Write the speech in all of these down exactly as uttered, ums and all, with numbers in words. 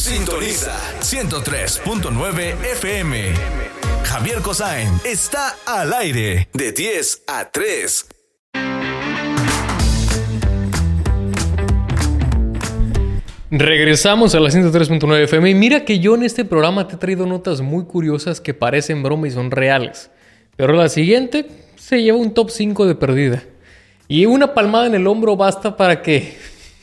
Sintoniza ciento tres punto nueve F M. Javier Cosain está al aire de diez a tres. Regresamos a la ciento tres punto nueve F M y mira que yo en este programa te he traído notas muy curiosas que parecen broma y son reales. Pero la siguiente se lleva un top cinco de perdida. Y una palmada en el hombro basta para que...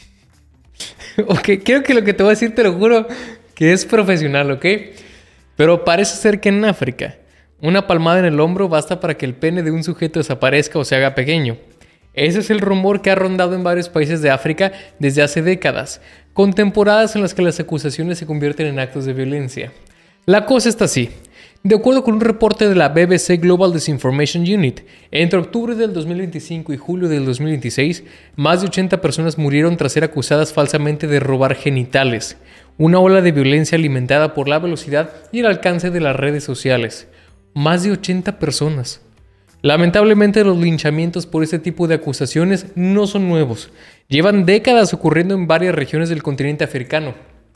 ok, creo que lo que te voy a decir te lo juro que es profesional, ¿ok? Pero parece ser que en África una palmada en el hombro basta para que el pene de un sujeto desaparezca o se haga pequeño. Ese es el rumor que ha rondado en varios países de África desde hace décadas, con temporadas en las que las acusaciones se convierten en actos de violencia. La cosa está así. De acuerdo con un reporte de la B B C Global Disinformation Unit, entre octubre del dos mil veinticinco y julio del dos mil veintiséis, más de ochenta personas murieron tras ser acusadas falsamente de robar genitales, una ola de violencia alimentada por la velocidad y el alcance de las redes sociales. Más de ochenta personas. Lamentablemente, los linchamientos por este tipo de acusaciones no son nuevos. Llevan décadas ocurriendo en varias regiones del continente africano.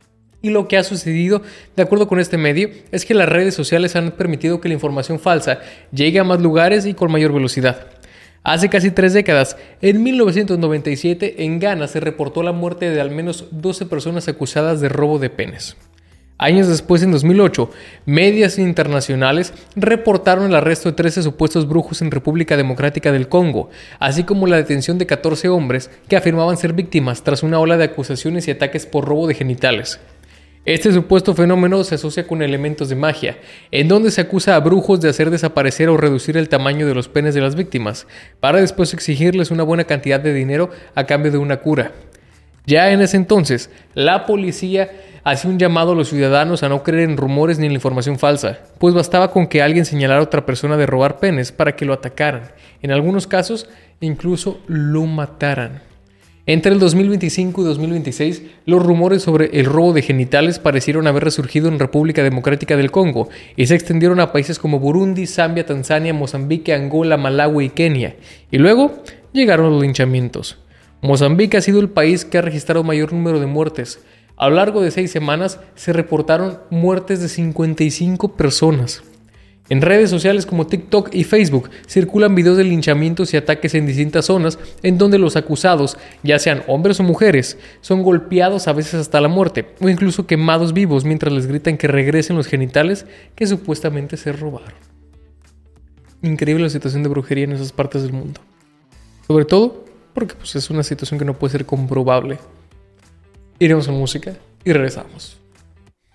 Y lo que ha sucedido, de acuerdo con este medio, es que las redes sociales han permitido que la información falsa llegue a más lugares y con mayor velocidad. Hace casi tres décadas, en mil novecientos noventa y siete, en Ghana se reportó la muerte de al menos doce personas acusadas de robo de penes. Años después, en dos mil ocho, medios internacionales reportaron el arresto de trece supuestos brujos en República Democrática del Congo, así como la detención de catorce hombres que afirmaban ser víctimas tras una ola de acusaciones y ataques por robo de genitales. Este supuesto fenómeno se asocia con elementos de magia, en donde se acusa a brujos de hacer desaparecer o reducir el tamaño de los penes de las víctimas, para después exigirles una buena cantidad de dinero a cambio de una cura. Ya en ese entonces, la policía hacía un llamado a los ciudadanos a no creer en rumores ni en la información falsa, pues bastaba con que alguien señalara a otra persona de robar penes para que lo atacaran. En algunos casos, incluso lo mataran. Entre el dos mil veinticinco y dos mil veintiséis, los rumores sobre el robo de genitales parecieron haber resurgido en República Democrática del Congo y se extendieron a países como Burundi, Zambia, Tanzania, Mozambique, Angola, Malawi y Kenia. Y luego llegaron los linchamientos. Mozambique ha sido el país que ha registrado mayor número de muertes. A lo largo de seis semanas se reportaron muertes de cincuenta y cinco personas. En redes sociales como TikTok y Facebook circulan videos de linchamientos y ataques en distintas zonas en donde los acusados, ya sean hombres o mujeres, son golpeados a veces hasta la muerte o incluso quemados vivos mientras les gritan que regresen los genitales que supuestamente se robaron. Increíble la situación de brujería en esas partes del mundo. Sobre todo porque pues, es una situación que no puede ser comprobable. Iremos a música y regresamos.